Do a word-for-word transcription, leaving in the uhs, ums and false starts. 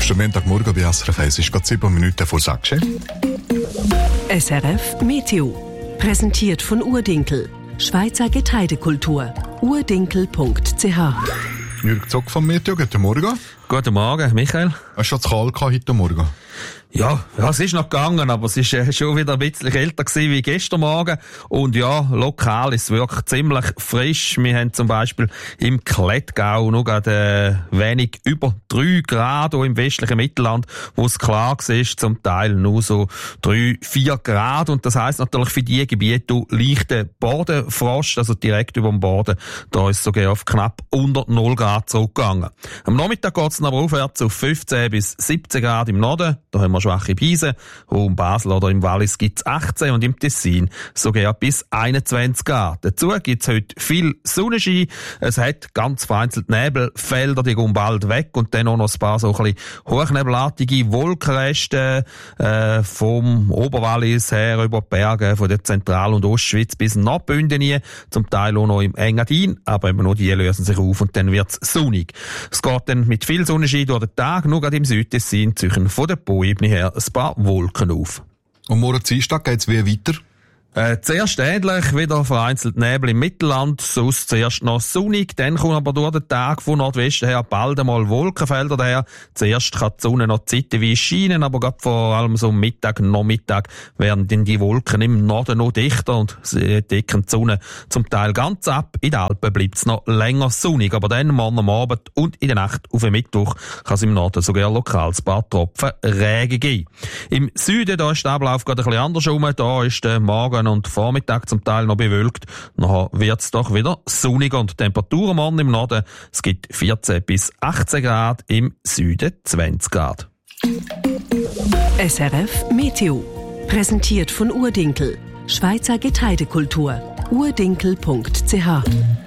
ist der Montagmorgen bei S R F eins. Es ist gerade sieben Minuten vor sechs. S R F Meteo. Präsentiert von Urdinkel. Schweizer Getreidekultur. urdinkel punkt c h. Jürg Zock vom Meteo, guten Morgen. Guten Morgen, Michael. Hast du schon zu kalt gehabt heute Morgen? Ja, ja, es ist noch gegangen, aber es ist äh, schon wieder ein bisschen älter gewesen wie gestern Morgen. Und ja, lokal ist es wirklich ziemlich frisch. Wir haben zum Beispiel im Klettgau noch gerade äh, wenig über drei Grad, auch im westlichen Mittelland, wo es klar war, zum Teil nur so drei, vier Grad. Und das heisst natürlich für die Gebiete leichter Bodenfrost, also direkt über dem Boden. Da ist es sogar auf knapp unter null Grad zurückgegangen. Am Nachmittag geht es dann aber aufwärts auf fünfzehn bis siebzehn Grad im Norden. Da haben wir schwache Brise. Um Basel oder im Wallis gibt es achtzehn und im Tessin sogar bis einundzwanzig Grad. Dazu gibt es heute viel Sonnenschein. Es hat ganz vereinzelt Nebelfelder, die gehen bald weg und dann auch noch ein paar so ein bisschen hochnebelartige Wolkenreste äh, vom Oberwallis her über die Berge, von der Zentral- und Ostschweiz bis nach Bündeni, zum Teil auch noch im Engadin, aber eben nur die lösen sich auf und dann wird es sonnig. Es geht dann mit viel Sonnenschein durch den Tag, nur gerade im Südtessin ziehen von der Po-Ebene her ein paar Wolken auf. Und morgen Dienstag geht es wie weiter? Äh, zuerst ähnlich, wieder vereinzelt Nebel im Mittelland, sonst zuerst noch sonnig, dann kommt aber durch den Tag von Nordwesten her bald einmal Wolkenfelder daher. Zuerst kann die Sonne noch zeitweise scheinen, aber gerade vor allem so Mittag, Nachmittag werden dann die Wolken im Norden noch dichter und sie decken die Sonne zum Teil ganz ab. In den Alpen bleibt es noch länger sonnig, aber dann morgen am Abend und in der Nacht auf den Mittwoch kann es im Norden sogar lokal ein paar Tropfen Regen geben. Im Süden, da ist der Ablauf gerade ein bisschen anders rum, da ist der Morgen und Vormittag zum Teil noch bewölkt. Nachher wird es doch wieder sonniger und die Temperaturen morgen im Norden, es gibt vierzehn bis achtzehn Grad, im Süden zwanzig Grad. S R F Meteo. Präsentiert von Urdinkel. Schweizer Getreidekultur. urdinkel punkt c h.